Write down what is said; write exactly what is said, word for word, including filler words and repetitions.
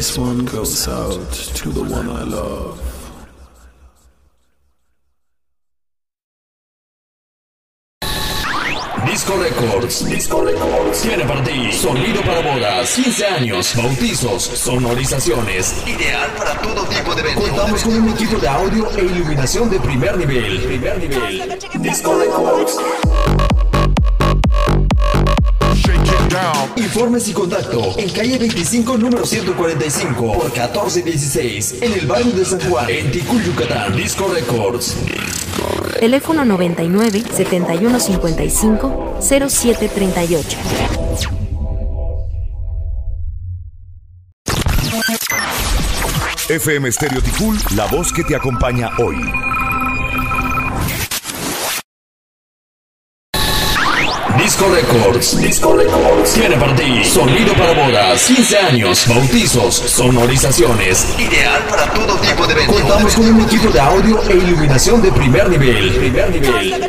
This one goes out to the one I love. Disco Records, Disco Records tiene para ti sonido para bodas, quince años, bautizos, sonorizaciones, ideal para todo tipo de eventos. Contamos con un equipo de audio e iluminación de primer nivel. Primer nivel. Disco Records. Informes y contacto en calle veinticinco, número ciento cuarenta y cinco por catorce dieciséis en el barrio de San Juan, en Ticul, Yucatán. Disco Records. Teléfono noventa y nueve, setenta y uno cincuenta y cinco, cero siete treinta y ocho. F M Stereo Ticul, la voz que te acompaña hoy. Disco Records, Disco Records tiene para ti sonido para bodas, quince años, bautizos, sonorizaciones, ideal para todo tipo de eventos. Contamos con un equipo de audio e iluminación de primer nivel. Primer nivel.